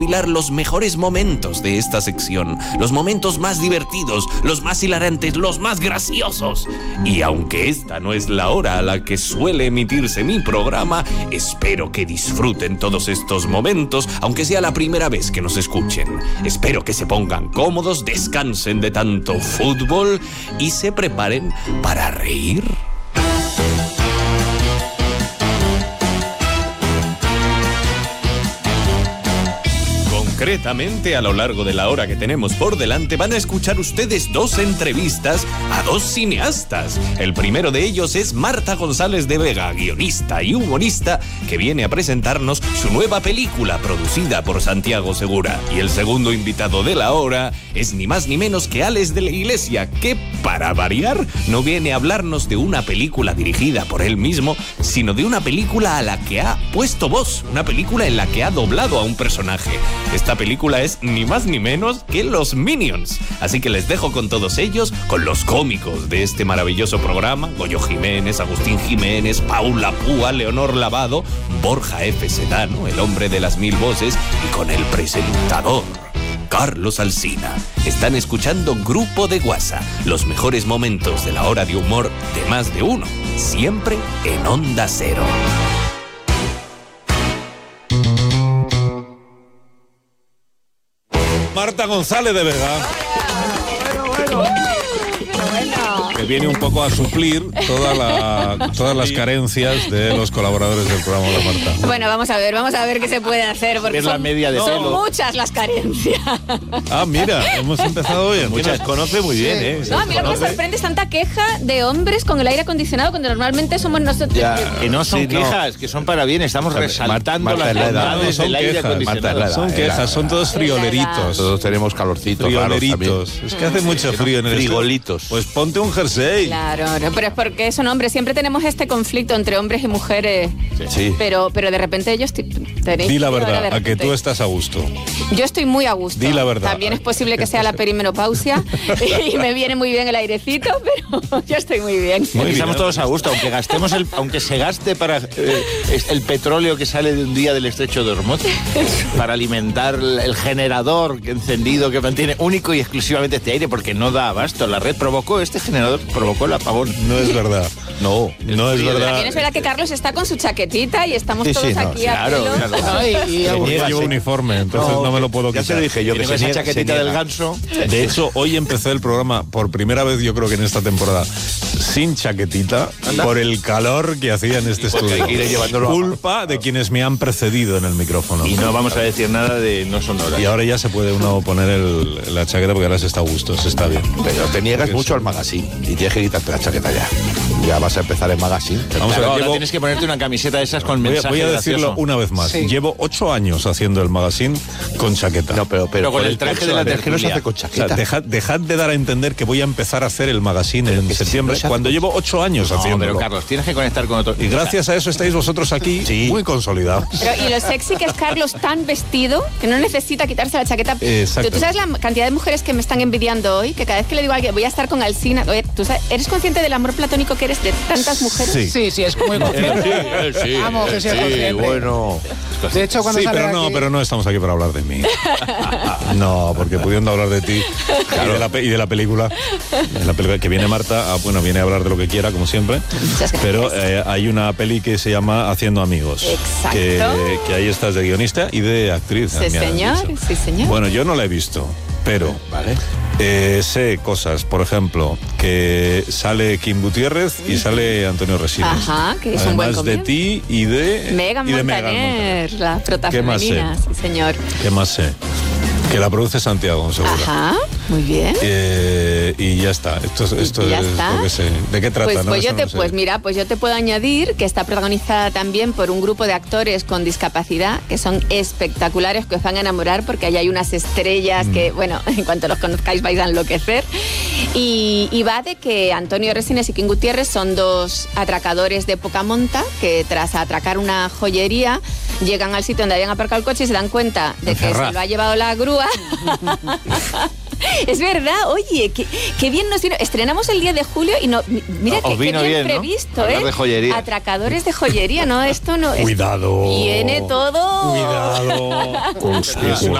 los mejores momentos de esta sección, los momentos más divertidos, los más hilarantes, los más graciosos. Y aunque esta no es la hora a la que suele emitirse mi programa, espero que disfruten todos estos momentos, aunque sea la primera vez que nos escuchen. Espero que se pongan cómodos, descansen de tanto fútbol y se preparen para reír. Concretamente, a lo largo de la hora que tenemos por delante, van a escuchar ustedes 2 entrevistas a 2 cineastas. El primero de ellos es Marta González de Vega, guionista y humorista, que viene a presentarnos su nueva película, producida por Santiago Segura. Y el segundo invitado de la hora es ni más ni menos que Alex de la Iglesia, que, para variar, no viene a hablarnos de una película dirigida por él mismo, sino de una película a la que ha puesto voz, una película en la que ha doblado a un personaje. Esta película es ni más ni menos que Los Minions. Así que les dejo con todos ellos, con los cómicos de este maravilloso programa: Goyo Jiménez, Agustín Jiménez, Paula Púa, Leonor Lavado, Borja F. Sedano, el hombre de las 1000 voces, y con el presentador Carlos Alsina. Están escuchando Grupo de Guasa, los mejores momentos de la hora de humor de más de uno, siempre en Onda Cero. Marta González de Vega. Que viene un poco a suplir todas las carencias de los colaboradores del programa. Hola, Marta. Bueno, vamos a ver qué se puede hacer, porque son, son muchas las carencias. Ah, mira, hemos empezado bien. Muchas conoce muy bien, ¿eh? No, mira, me sorprende tanta queja de hombres con el aire acondicionado cuando normalmente somos nosotros. Ya, que no son quejas, que son para bien. Estamos resaltando las bondades del aire acondicionado. Son quejas, son todos frioleritos. Todos tenemos calorcitos. Frioleritos. Es que hace mucho frío en el frigolitos. Pues ponte un jersey. Claro, pero es porque son hombres. Siempre tenemos este conflicto entre hombres y mujeres. Sí. Pero de repente ellos tenéis. Di la verdad, a que tú estás a gusto. Yo estoy muy a gusto. Di la verdad. También es posible que sea la perimenopausia y me viene muy bien el airecito, pero yo estoy muy bien. Estamos todos a gusto, aunque se gaste para el petróleo que sale de un día del estrecho de Hormuz para alimentar el generador encendido que mantiene único y exclusivamente este aire, porque no da abasto. La red este generador provocó el apagón. No es verdad. No es verdad. También es verdad que Carlos está con su chaquetita y estamos todos aquí a pelo. Yo llevo uniforme, entonces no me lo puedo quitar. Ya te lo dije yo, que esa chaquetita del ganso. De hecho, hoy empecé el programa por primera vez, yo creo que en esta temporada, sin chaquetita. ¿Anda? Por el calor que hacía en este estudio. Culpa de quienes me han precedido en el micrófono. Y no vamos a decir nada de no sonoras. Y ahora ya se puede uno poner la chaqueta porque ahora se está a gusto, se está bien. Pero te niegas mucho al magazine y tienes que quitarte la chaqueta ya. Ya vas a empezar el magazine. Vamos a ver, ahora tienes que ponerte una camiseta de esas con mensaje. Voy a decirlo gracioso. una vez más. Sí. Llevo 8 años haciendo el magazine con chaqueta. No, pero con el traje de la tertulia. No se hace con chaqueta. O sea, dejad de dar a entender que voy a empezar a hacer el magazine en septiembre, cuando llevo 8 años haciéndolo. Pero Carlos, tienes que conectar con otro. Y gracias a eso estáis vosotros aquí muy consolidados. Pero, y lo sexy que es Carlos, tan vestido que no necesita quitarse la chaqueta. Exacto. ¿Tú sabes la cantidad de mujeres que me están envidiando hoy? Que cada vez que le digo a alguien voy a estar con Alsina, oye, ¿tú sabes, eres consciente del amor platónico que eres de tantas mujeres? Sí, es muy consciente. Sí, Vamos, que sea consciente. Bueno. De hecho, cuando sale pero no estamos aquí para hablar de mí. No, porque pudiendo hablar de ti y de la película, que viene Marta, viene a hablar de lo que quiera, como siempre. Pero hay una peli que se llama Haciendo Amigos. Exacto. Que ahí estás de guionista y de actriz. Sí, señor. Bueno, yo no la he visto, pero sé cosas, por ejemplo, que sale Kim Gutiérrez y sale Antonio Resines. Ajá, que es un buen Además de ti y de Megan Montaner, la prota femenina, sí, señor. ¿Qué más sé? Que la produce Santiago, seguro. Ajá, muy bien. Y ya está. Esto es lo que sé. ¿De qué trata? Pues yo te puedo añadir que está protagonizada también por un grupo de actores con discapacidad que son espectaculares, que os van a enamorar porque ahí hay unas estrellas que, bueno, en cuanto los conozcáis vais a enloquecer. Y va de que Antonio Resines y Kim Gutiérrez son 2 atracadores de poca monta que tras atracar una joyería llegan al sitio donde habían aparcado el coche y se dan cuenta de que se lo ha llevado la grúa Es verdad, oye, qué bien nos vino. Estrenamos el 10 de julio y no, mira Os qué vino bien bien, ¿no? previsto, Hablar de joyería. Atracadores de joyería, ¿no? Esto no es. Cuidado. Viene todo. Cuidado. Es una